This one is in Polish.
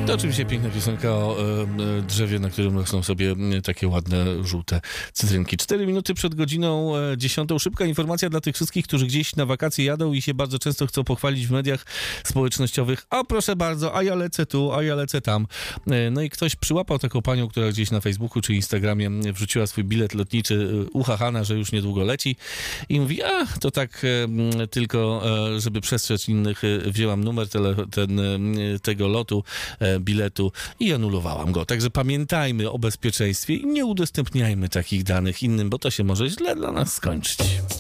To oczywiście piękna piosenka o drzewie, na którym rosną sobie takie ładne, żółte cytrynki. 4 minuty przed godziną 10. Szybka informacja dla tych wszystkich, którzy gdzieś na wakacje jadą i się bardzo często chcą pochwalić w mediach społecznościowych. O, proszę bardzo, a ja lecę tu, a ja lecę tam. No i ktoś przyłapał taką panią, która gdzieś na Facebooku czy Instagramie wrzuciła swój bilet lotniczy, uchachana, że już niedługo leci i mówi, to tak tylko, żeby przestrzec innych, wzięłam numer tego lotu, biletu i anulowałam go. Także pamiętajmy o bezpieczeństwie i nie udostępniajmy takich danych innym, bo to się może źle dla nas skończyć.